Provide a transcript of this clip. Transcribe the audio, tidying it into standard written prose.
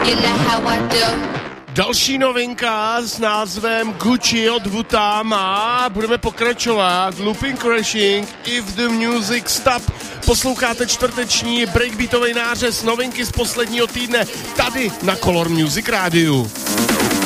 Další novinka s názvem Gucci od Vutama. Budeme pokračovat. Looping Crashing, If the Music Stop. Posloucháte čtvrteční breakbeatový nářez novinky z posledního týdne tady na Color Music Rádiu.